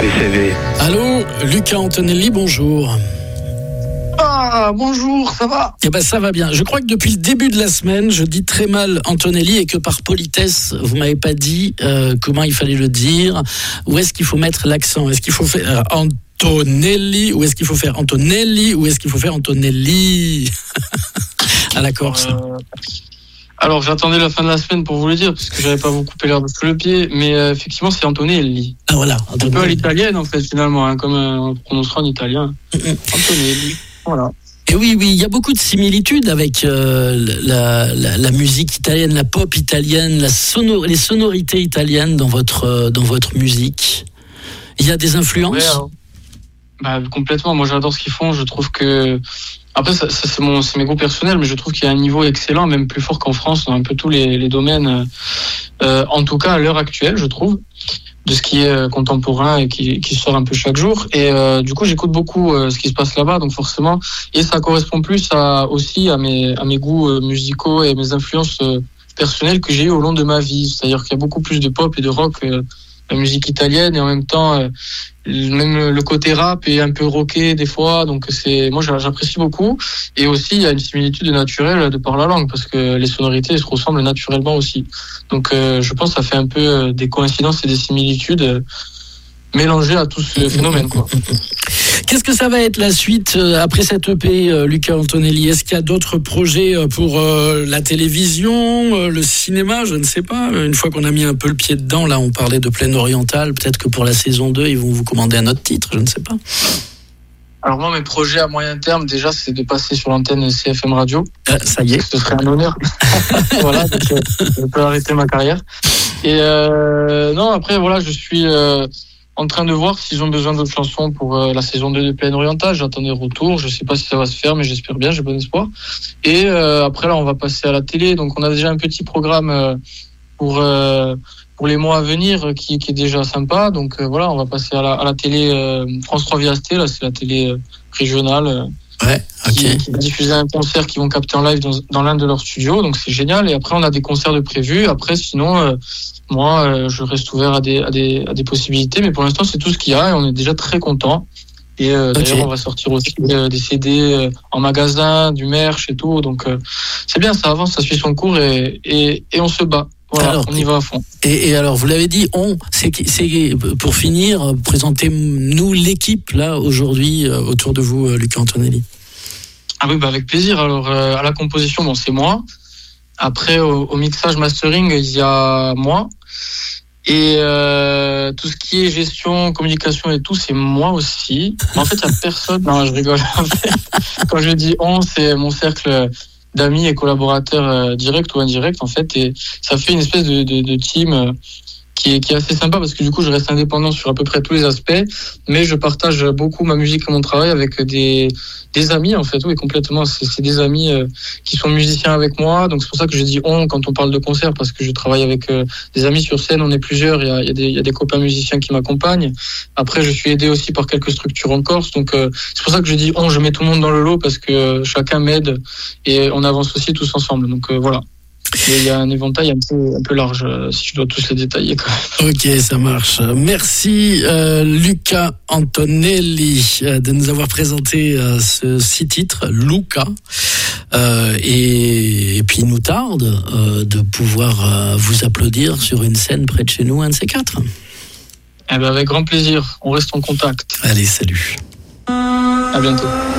PCV. Allô, Luca Antonelli, bonjour. Ah, bonjour, ça va ? Eh ben, ça va bien. Je crois que depuis le début de la semaine, je dis très mal Antonelli et que par politesse, vous m'avez pas dit comment il fallait le dire. Où est-ce qu'il faut mettre l'accent ? Est-ce qu'il faut faire Antonelli ou est-ce qu'il faut faire Antonelli ou est-ce qu'il faut faire Antonelli à la Corse? Alors, j'attendais la fin de la semaine pour vous le dire, parce que j'avais pas vous couper l'herbe sous le pied, mais effectivement, c'est Antonelli. Ah voilà. Un peu à l'italienne, en fait, finalement, hein, comme on prononcera en italien. Antonelli, voilà. Et oui, il y a beaucoup de similitudes avec la musique italienne, la pop italienne, les sonorités italiennes dans votre musique. Il y a des influences ? Complètement. Moi, j'adore ce qu'ils font. Je trouve que... Après, ça c'est mes goûts personnels, mais je trouve qu'il y a un niveau excellent, même plus fort qu'en France, dans un peu tous les domaines. En tout cas, à l'heure actuelle, je trouve, de ce qui est contemporain et qui sort un peu chaque jour. Et du coup, j'écoute beaucoup ce qui se passe là-bas, donc forcément, et ça correspond plus aussi à mes goûts musicaux et mes influences personnelles que j'ai eues au long de ma vie. C'est-à-dire qu'il y a beaucoup plus de pop et de rock, la musique italienne, et en même temps, même le côté rap est un peu rocké des fois. Donc moi, j'apprécie beaucoup. Et aussi, il y a une similitude naturelle de par la langue, parce que les sonorités se ressemblent naturellement aussi. Donc, je pense que ça fait un peu des coïncidences et des similitudes mélangées à tout ce phénomène, quoi. Qu'est-ce que ça va être la suite après cette EP, Luca Antonelli ? Est-ce qu'il y a d'autres projets pour la télévision, le cinéma ? Je ne sais pas. Une fois qu'on a mis un peu le pied dedans, là, on parlait de Plaine Orientale. Peut-être que pour la saison 2, ils vont vous commander un autre titre, je ne sais pas. Alors moi, mes projets à moyen terme, déjà, c'est de passer sur l'antenne CFM Radio. Ça y est. Ce serait un honneur. Voilà, donc je peux arrêter ma carrière. Et non, après, voilà, je suis... en train de voir s'ils ont besoin d'autres chansons pour la saison 2 de Plaine Orientale. J'attends des retours. Je sais pas si ça va se faire, mais j'espère bien, j'ai bon espoir. Et après, là, on va passer à la télé. Donc, on a déjà un petit programme pour les mois à venir qui est déjà sympa. Donc, voilà, on va passer à la télé France 3 VST. Là, c'est la télé régionale. Ouais, ok. Qui va diffuser un concert qu'ils vont capter en live dans l'un de leurs studios, donc c'est génial. Et après, on a des concerts de prévus. Après, sinon, moi, je reste ouvert à des possibilités, mais pour l'instant, c'est tout ce qu'il y a et on est déjà très content. Et d'ailleurs, on va sortir aussi des CD en magasin, du merch et tout. Donc, c'est bien, ça avance, ça suit son cours et on se bat. Voilà, alors, on y va à fond. Et alors, vous l'avez dit, c'est pour finir, présentez-nous l'équipe là aujourd'hui autour de vous, Luca Antonelli. Ah oui, avec plaisir. Alors, à la composition, c'est moi. Après, au mixage, mastering, il y a moi. Et tout ce qui est gestion, communication et tout, c'est moi aussi. Mais en fait, il n'y a personne. Non, je rigole. En fait, quand je dis on, c'est mon cercle d'amis et collaborateurs directs ou indirects, en fait. Et ça fait une espèce de team qui est assez sympa parce que du coup, je reste indépendant sur à peu près tous les aspects. Mais je partage beaucoup ma musique et mon travail avec des amis, en fait. Oui, complètement. C'est des amis qui sont musiciens avec moi. Donc, c'est pour ça que je dis on quand on parle de concert, parce que je travaille avec des amis sur scène. On est plusieurs. Il y a des copains musiciens qui m'accompagnent. Après, je suis aidé aussi par quelques structures en Corse. Donc, c'est pour ça que je dis on. Je mets tout le monde dans le lot parce que chacun m'aide et on avance aussi tous ensemble. Donc, voilà. Il y a un éventail un peu large, si je dois tous les détailler quand même. Ok, ça marche. Merci Luca Antonelli de nous avoir présenté ce 6 titres, Luca. Et puis il nous tarde de pouvoir vous applaudir sur une scène près de chez nous, un de ces 4. Eh ben avec grand plaisir, on reste en contact. Allez, salut. À bientôt.